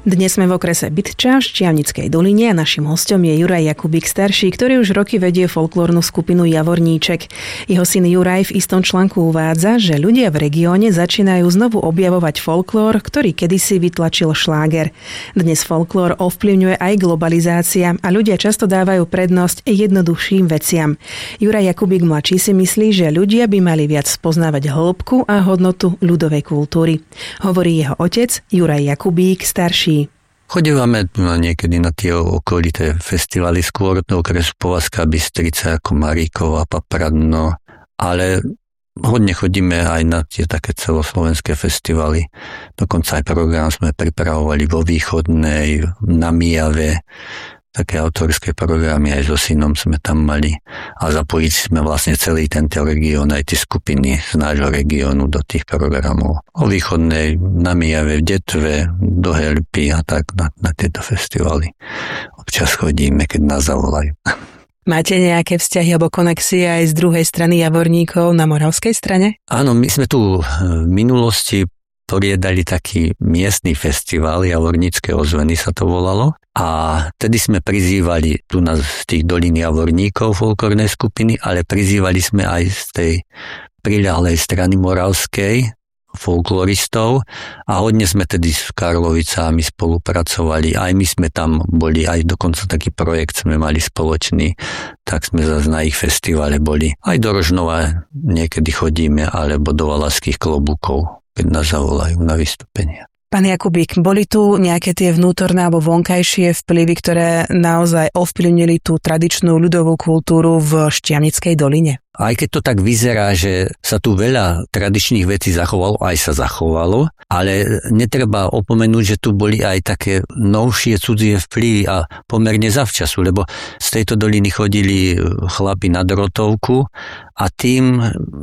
Dnes sme v okrese Bytča v Štiavnickej doline a naším hosťom je Juraj Jakubík starší, ktorý už roky vedie folklórnu skupinu Javorníček. Jeho syn Juraj v istom článku uvádza, že ľudia v regióne začínajú znovu objavovať folklór, ktorý kedysi vytlačil šláger. Dnes folklór ovplyvňuje aj globalizácia a ľudia často dávajú prednosť jednoduchším veciam. Juraj Jakubík mladší si myslí, že ľudia by mali viac spoznávať hĺbku a hodnotu ľudovej kultúry. Hovorí jeho otec Juraj Jakubík starší. Chodívame niekedy na tie okolité festivaly, skôr do okresu Povazka Bystrica ako Maríkov a Papradno, ale hodne chodíme aj na tie také celoslovenské festivaly. Dokonca aj program sme pripravovali vo Východnej, na Mijave, také autorské programy aj so synom sme tam mali a zapojiť sme vlastne celý tento región, aj tie skupiny z nášho regiónu do tých programov. O Východnej, na Mijave, v Detve, do Helpy a tak na tieto festivaly. Občas chodíme, keď nás zavolajú. Máte nejaké vzťahy alebo konexie aj z druhej strany Javorníkov na moravskej strane? Áno, my sme tu v minulosti poriadali taký miestny festival, Javornícke ozveny sa to volalo. A tedy sme prizývali tu z tých dolín Javorníkov folklórnej skupiny, ale prizývali sme aj z tej priľahlej strany moravskej folkloristov a hodne sme tedy s Karlovicami spolupracovali. Aj my sme tam boli, aj dokonca taký projekt sme mali spoločný, tak sme zase na ich festivale boli. Aj do Rožnova niekedy chodíme, alebo do Valašských Klobúkov, keď nás zavolajú na vystúpenia. Pán Jakubík, boli tu nejaké tie vnútorné alebo vonkajšie vplyvy, ktoré naozaj ovplyvnili tú tradičnú ľudovú kultúru v Štiavnickej doline? Aj keď to tak vyzerá, že sa tu veľa tradičných vecí zachovalo, aj sa zachovalo, ale netreba opomenúť, že tu boli aj také novšie cudzie vplyvy a pomerne zavčasu, lebo z tejto doliny chodili chlapi na drotovku a tým,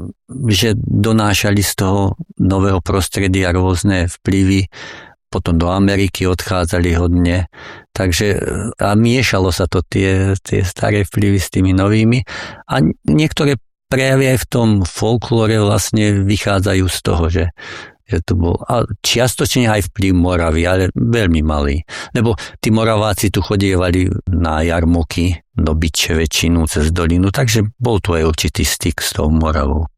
že donášali z toho nového prostredia rôzne vplyvy, potom do Ameriky odchádzali hodne, takže a miešalo sa to tie staré vplyvy s tými novými a niektoré prejavy aj v tom folklóre vlastne vychádzajú z toho, že to bol a čiastočne aj vplyv Moravy, ale veľmi malý. Lebo tí Moraváci tu chodievali na jarmoky do Bytče väčšinu cez dolinu, takže bol tu aj určitý styk s tou Moravou.